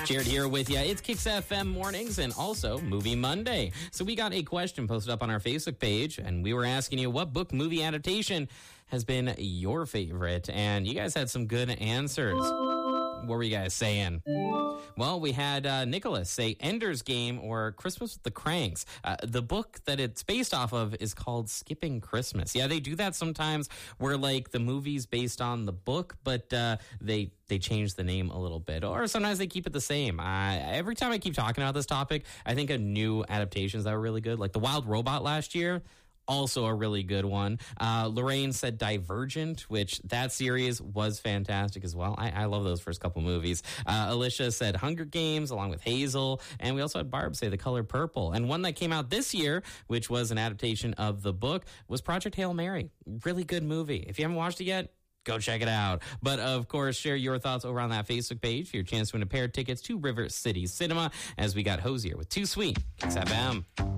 Jared here with you. It's Kicks FM mornings and also Movie Monday. So we got a question posted up on our Facebook page, and we were asking you what book movie adaptation has been your favorite, and you guys had some good answers. What were you guys saying? Well, we had Nicholas say Ender's Game or Christmas with the Cranks. The book that it's based off of is called Skipping Christmas. Yeah, they do that sometimes where, like, the movie's based on the book, but they change the name a little bit. Or sometimes they keep it the same. Every time I keep talking about this topic, I think of new adaptations that were really good. Like The Wild Robot last year. Also a really good one. Lorraine said Divergent, which that series was fantastic as well. I love those first couple movies. Alicia said Hunger Games along with Hazel. And we also had Barb say The Color Purple. And one that came out this year, which was an adaptation of the book, was Project Hail Mary. Really good movie. If you haven't watched it yet, go check it out. But, of course, share your thoughts over on that Facebook page for your chance to win a pair of tickets to River City Cinema as we got Hosier with Too Sweet. Kicks FM.